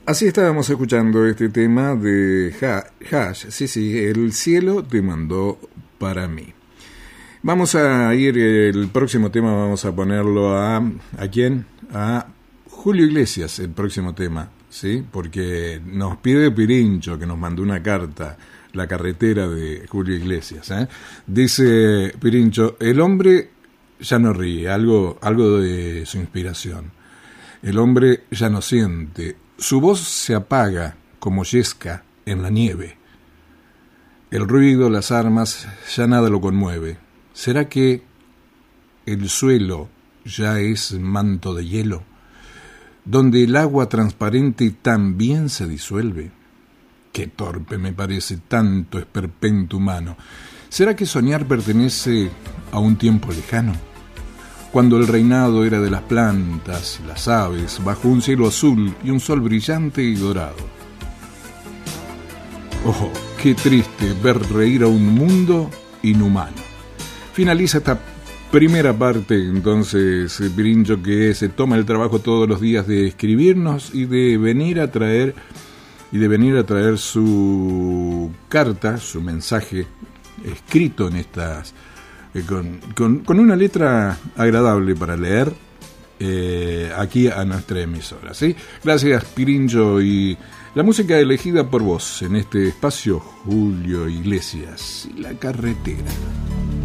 Así estábamos escuchando este tema de Hash, sí, el cielo te mandó para mí. Vamos a ir, el próximo tema vamos a ponerlo ¿a quién? A Julio Iglesias, el próximo tema, ¿sí? Porque nos pide Pirincho, que nos mandó una carta, La carretera de Julio Iglesias, ¿eh? Dice Pirincho, el hombre ya no ríe, algo de su inspiración. El hombre ya no siente, su voz se apaga como yesca en la nieve. El ruido, las armas, ya nada lo conmueve. ¿Será que el suelo ya es manto de hielo, donde el agua transparente también se disuelve? Qué torpe me parece tanto esperpento humano. ¿Será que soñar pertenece a un tiempo lejano, cuando el reinado era de las plantas, las aves, bajo un cielo azul y un sol brillante y dorado? Oh, qué triste ver reír a un mundo inhumano. Finaliza esta primera parte, entonces, Pirincho, que se toma el trabajo todos los días de escribirnos y de venir a traer su carta, su mensaje escrito en estas con una letra agradable para leer aquí a nuestra emisora, ¿sí? Gracias, Pirincho, y la música elegida por vos en este espacio, Julio Iglesias y La carretera.